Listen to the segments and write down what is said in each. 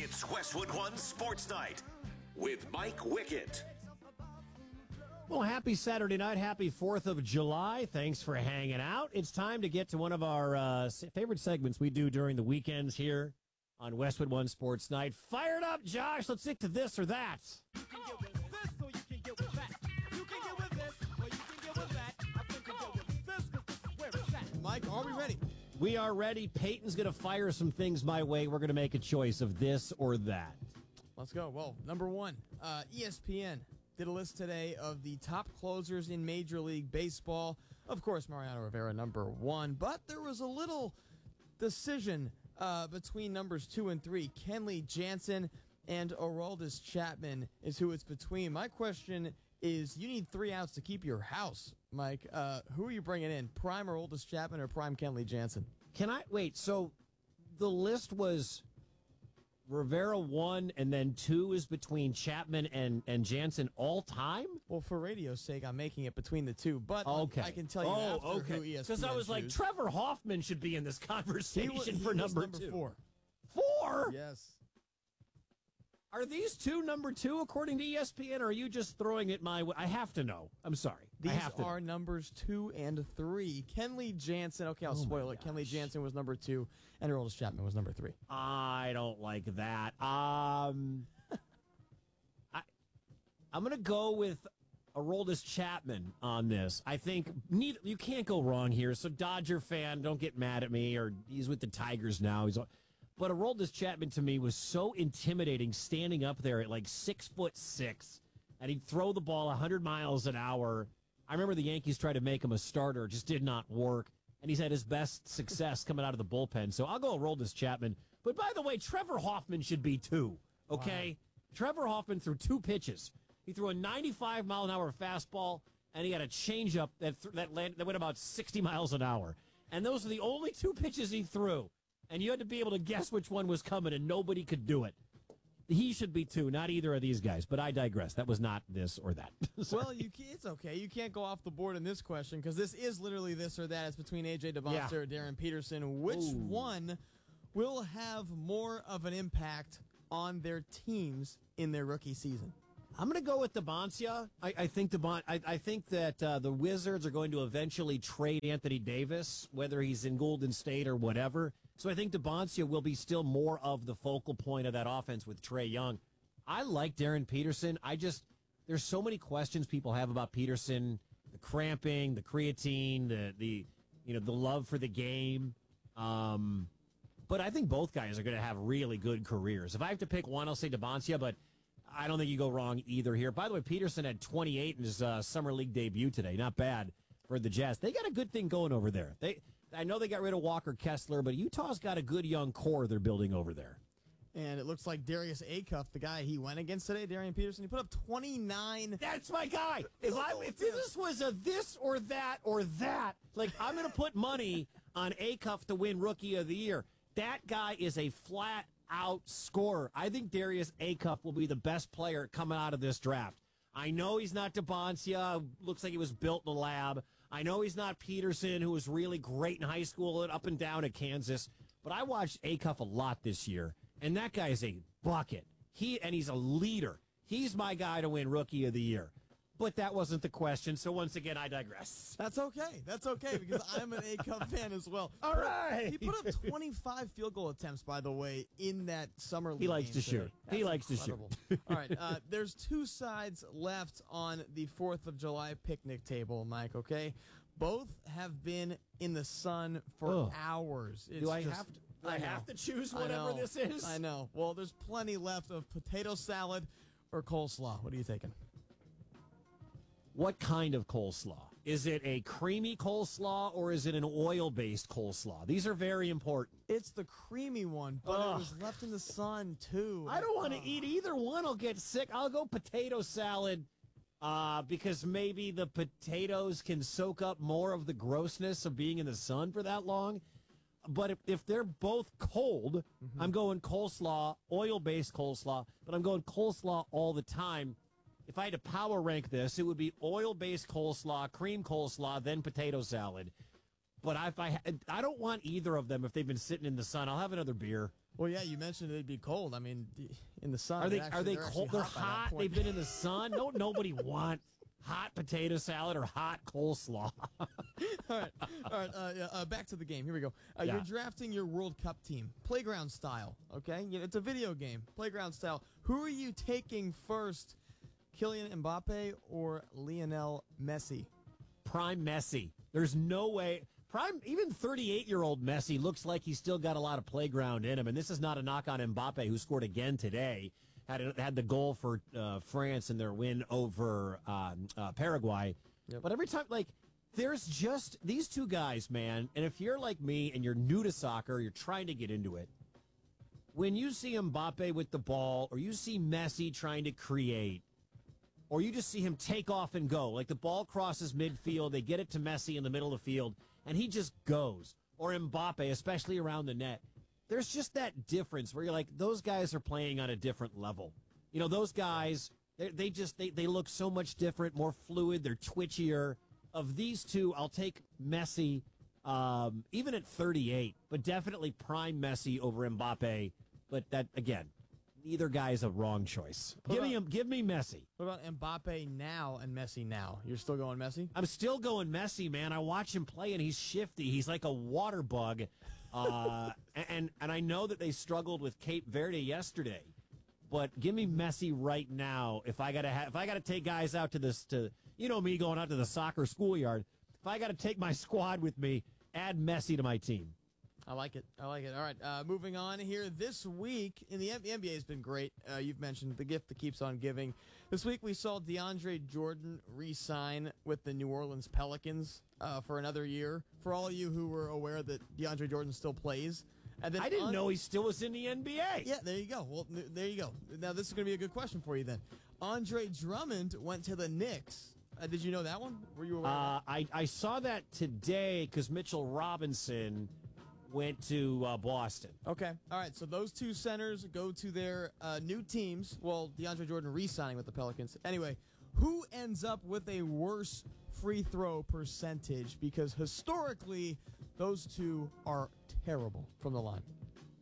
It's Westwood One Sports Night with Mike Wickett. Well, happy Saturday night. Happy 4th of July. Thanks for hanging out. It's time to get to one of our favorite segments we do during the weekends here on Westwood One Sports Night. Fired up, Josh. Let's stick to this or that. You can get with this or you can get with that. You can get with this or you can get with that. I think you get with this because this is where it's at. Mike, are we ready? We are ready. Peyton's going to fire some things my way. We're going to make a choice of this or that. Let's go. Well, number one, ESPN did a list today of the top closers in Major League Baseball. Of course, Mariano Rivera, number one. But there was a little decision between numbers 2 and 3. Kenley Jansen and Aroldis Chapman is who it's between. My question is, you need 3 outs to keep your house, Mike. Who are you bringing in? Prime Aroldis Chapman or prime Kenley Jansen? Can I wait? So the list was Rivera 1 and then 2 is between Chapman and Jansen all time? Well, for radio's sake, I'm making it between the two, but Okay. I can tell you after who ESPN Because I was like, choose. Trevor Hoffman should be in this conversation He for was number 2. 4. 4? Yes. Are these two number 2 according to ESPN, or are you just throwing it my way? I have to know. I'm sorry. I These have to are know. numbers 2 and 3. Kenley Jansen, okay, I'll spoil it. Kenley Jansen was number 2, and Aroldis Chapman was number 3. I don't like that. I'm going to go with Aroldis Chapman on this. I think you can't go wrong here. So Dodger fan, don't get mad at me. Or he's with the Tigers now. But Aroldis Chapman to me was so intimidating, standing up there at like 6'6", and he'd throw the ball 100 miles an hour. I remember the Yankees tried to make him a starter, it just did not work. And he's had his best success coming out of the bullpen. So I'll go Aroldis Chapman. But by the way, Trevor Hoffman should be 2. Okay, wow. Trevor Hoffman threw 2 pitches. He threw a 95-mile-an-hour fastball, and he had a changeup that went about 60 miles an hour. And those are the only 2 pitches he threw. And you had to be able to guess which one was coming, and nobody could do it. He should be 2, not either of these guys. But I digress. That was not this or that. Well, it's okay. You can't go off the board in this question because this is literally this or that. It's between A.J. DeBonster or Darren Peterson. Which one will have more of an impact on their teams in their rookie season? I'm going to go with DeBoncia. I think that the Wizards are going to eventually trade Anthony Davis, whether he's in Golden State or whatever. So I think DeBoncia will be still more of the focal point of that offense with Trae Young. I like Darren Peterson. There's so many questions people have about Peterson, the cramping, the creatine, the love for the game. But I think both guys are going to have really good careers. If I have to pick one, I'll say DeBoncia, but I don't think you go wrong either here. By the way, Peterson had 28 in his summer league debut today. Not bad for the Jazz. They got a good thing going over there. I know they got rid of Walker Kessler, but Utah's got a good young core they're building over there. And it looks like Darius Acuff, the guy he went against today, Darian Peterson, he put up 29. That's my guy. If this was a this or that, like I'm going to put money on Acuff to win Rookie of the Year. That guy is a flat-out scorer. I think Darius Acuff will be the best player coming out of this draft. I know he's not DeBoncia. Looks like he was built in a lab. I know he's not Peterson, who was really great in high school and up and down at Kansas. But I watched Acuff a lot this year, and that guy is a bucket. He's a leader. He's my guy to win Rookie of the Year. But that wasn't the question, so once again, I digress. That's okay, because I'm an Acuff fan as well. All right. He put up 25 field goal attempts, by the way, in that summer league. He likes game to today. shoot. He likes incredible. to shoot. All right, there's 2 sides left on the 4th of July picnic table, Mike, okay? Both have been in the sun for hours. Do I have to choose whatever this is? I know. Well, there's plenty left of potato salad or coleslaw. What are you taking? What kind of coleslaw? Is it a creamy coleslaw or is it an oil-based coleslaw? These are very important. It's the creamy one, but it was left in the sun, too. I don't want to eat either one. I'll get sick. I'll go potato salad because maybe the potatoes can soak up more of the grossness of being in the sun for that long. But if they're both cold, I'm going coleslaw, oil-based coleslaw, but I'm going coleslaw all the time. If I had to power rank this, it would be oil-based coleslaw, cream coleslaw, then potato salad. But I don't want either of them if they've been sitting in the sun. I'll have another beer. Well, yeah, you mentioned it'd be cold. I mean, in the sun. Are they they're cold? They're actually by that hot. point. They've been in the sun. No, nobody want hot potato salad or hot coleslaw. All right. Back to the game. Here we go. Yeah. You're drafting your World Cup team, playground style. Okay, it's a video game, playground style. Who are you taking first, Kylian Mbappe or Lionel Messi? Prime Messi. There's no way. Even 38-year-old Messi looks like he's still got a lot of playground in him. And this is not a knock on Mbappe, who scored again today. Had the goal for France in their win over Paraguay. Yep. But every time, there's just these two guys, man. And if you're like me and you're new to soccer, you're trying to get into it, when you see Mbappe with the ball, or you see Messi trying to create, or you just see him take off and go, like the ball crosses midfield, they get it to Messi in the middle of the field, and he just goes. Or Mbappe, especially around the net. There's just that difference where you're like, those guys are playing on a different level. You know, those guys, they look so much different, more fluid, they're twitchier. Of these two, I'll take Messi, even at 38, but definitely prime Messi over Mbappe. But that, again, neither guy is a wrong choice. Give me Messi. What about Mbappe now and Messi now? You're still going Messi? I'm still going Messi, man. I watch him play, and he's shifty. He's like a water bug. And I know that they struggled with Cape Verde yesterday, but give me Messi right now. If I gotta take guys out to me going out to the soccer schoolyard, if I gotta take my squad with me, add Messi to my team. I like it. All right, moving on here. This week, the NBA has been great. You've mentioned the gift that keeps on giving. This week, we saw DeAndre Jordan re-sign with the New Orleans Pelicans for another year. For all of you who were aware that DeAndre Jordan still plays. And then I didn't know he still was in the NBA. Yeah, there you go. Well, there you go. Now, this is going to be a good question for you then. Andre Drummond went to the Knicks. Did you know that one? Were you aware of that? I saw that today because Mitchell Robinson went to Boston. Okay. All right. So those two centers go to their new teams. Well, DeAndre Jordan re-signing with the Pelicans. Anyway, who ends up with a worse free throw percentage? Because historically, those two are terrible from the line.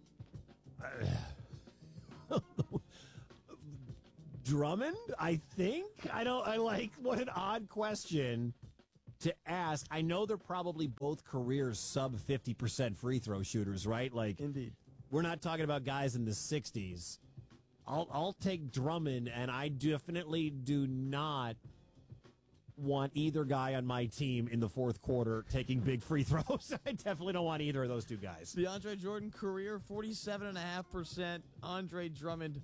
Drummond, I think. What an odd question to ask. I know they're probably both careers sub 50% free throw shooters, right? Indeed. We're not talking about guys in the 60s. I'll take Drummond, and I definitely do not want either guy on my team in the fourth quarter taking big free throws. I definitely don't want either of those two guys. DeAndre Jordan career 47.5%. Andre Drummond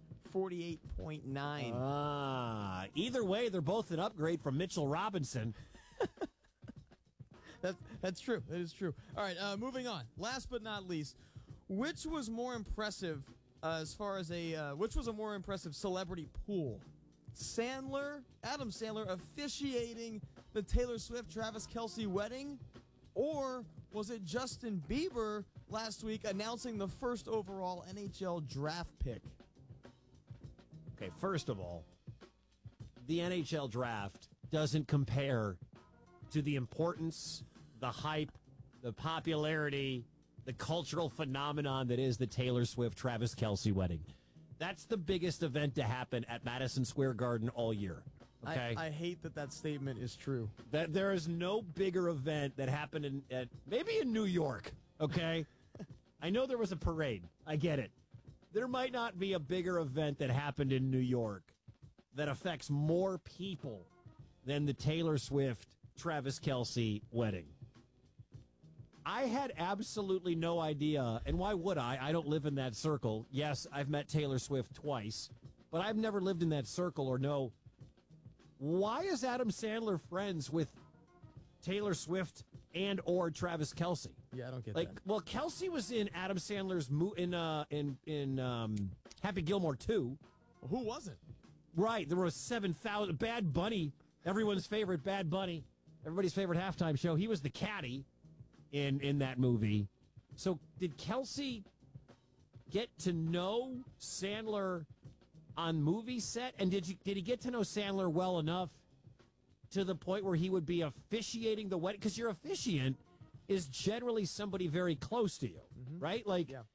48.9. Either way, they're both an upgrade from Mitchell Robinson. That's true. That is true. All right, moving on. Last but not least, which was more impressive which was a more impressive celebrity pool? Adam Sandler officiating the Taylor Swift Travis Kelce wedding, or was it Justin Bieber last week announcing the first overall NHL draft pick? Okay, first of all, the NHL draft doesn't compare to the importance, the hype, the popularity, the cultural phenomenon that is the Taylor Swift Travis Kelce wedding. That's the biggest event to happen at Madison Square Garden all year. Okay, I hate that statement is true. That there is no bigger event that happened maybe in New York. Okay, I know there was a parade. I get it. There might not be a bigger event that happened in New York that affects more people than the Taylor Swift Travis Kelce wedding. I had absolutely no idea, and why would I? I don't live in that circle. Yes, I've met Taylor Swift twice, but I've never lived in that circle or know. Why is Adam Sandler friends with Taylor Swift and or Travis Kelce? Yeah, I don't get that. Well, Kelce was in Adam Sandler's in Happy Gilmore 2. Who wasn't? Right, there was 7,000. Bad Bunny, everyone's favorite Bad Bunny, everybody's favorite halftime show. He was the caddy in that movie. So did Kelce get to know Sandler on movie set? And did he get to know Sandler well enough to the point where he would be officiating the wedding? Because your officiant is generally somebody very close to you, right? Yeah.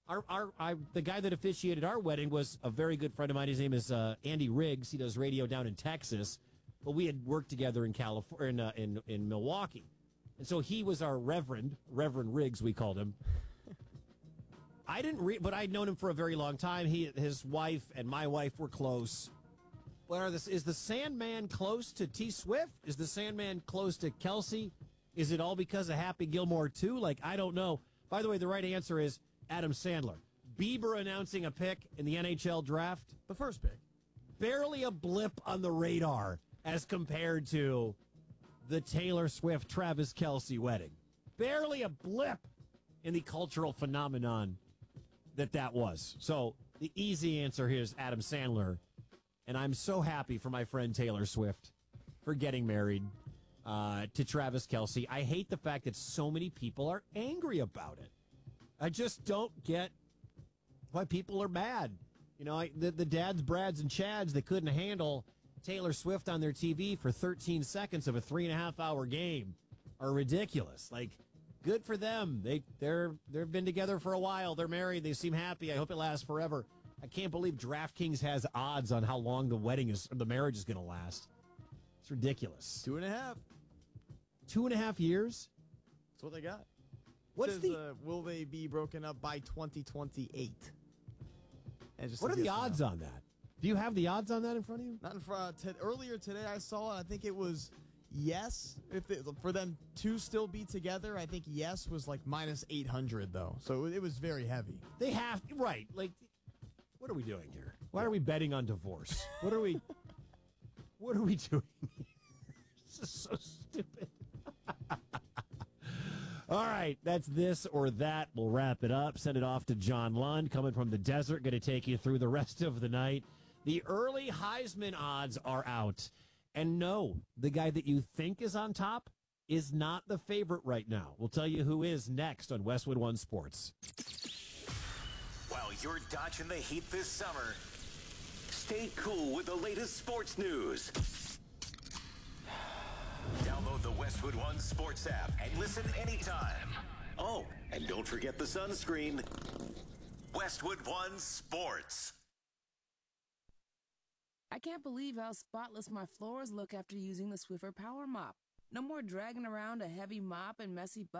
The guy that officiated our wedding was a very good friend of mine. His name is Andy Riggs. He does radio down in Texas, but we had worked together in California, in Milwaukee, and so he was our Reverend Riggs. We called him. I didn't but I'd known him for a very long time. His wife and my wife were close. Is the Sandman close to T Swift? Is the Sandman close to Kelsey? Is it all because of Happy Gilmore too? Like, I don't know. By the way, the right answer is Adam Sandler. Bieber announcing a pick in the NHL draft. The first pick. Barely a blip on the radar as compared to the Taylor Swift Travis Kelce wedding. Barely a blip in the cultural phenomenon that was. So the easy answer here is Adam Sandler. And I'm so happy for my friend Taylor Swift for getting married to Travis Kelce. I hate the fact that so many people are angry about it. I just don't get why people are mad. You know, the dads, Brads, and Chads that couldn't handle Taylor Swift on their TV for 13 seconds of a 3.5-hour game are ridiculous. Like, good for them. They've been together for a while. They're married. They seem happy. I hope it lasts forever. I can't believe DraftKings has odds on how long the marriage is going to last. It's ridiculous. 2.5. 2.5 years? That's what they got. What's Says, will they be broken up by 2028? What are the odds on that? Do you have the odds on that in front of you? Not in front. Earlier today, I saw it. I think it was yes. For them to still be together, I think yes was like minus 800 though. So it was very heavy. They have right. Like, what are we doing here? Why are we betting on divorce? What are we doing here? This is so stupid. All right, that's this or that. We'll wrap it up. Send it off to John Lund, coming from the desert, going to take you through the rest of the night. The early Heisman odds are out. And no, the guy that you think is on top is not the favorite right now. We'll tell you who is next on Westwood One Sports. While you're dodging the heat this summer, stay cool with the latest sports news. Download the Westwood One Sports app and listen anytime. Oh, and don't forget the sunscreen. Westwood One Sports. I can't believe how spotless my floors look after using the Swiffer Power Mop. No more dragging around a heavy mop and messy